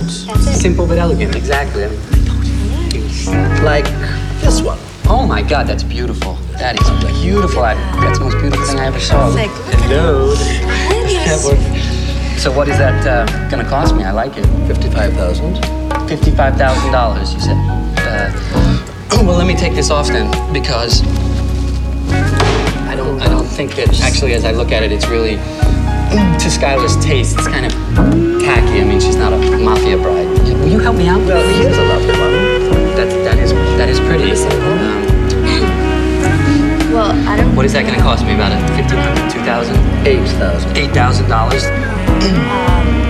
diamonds. That's it. Simple but elegant, exactly. I mean, Like this one. oh my God, that's beautiful. That is beautiful. That's the most beautiful thing I ever saw. Perfect. Look at Hello. So what is that gonna cost me? I like it. 55,000. $55,000, you said. Well, let me take this off then, because I don't think that actually, as I look at it, it's really to Skylar's taste. It's kind of tacky. I mean, she's not a mafia bride. Will you help me out? Well, here's a lovely one. That is pretty. Well, I don't. What is that going to cost me? About $1,500, $2,000, $8,000. $8,000?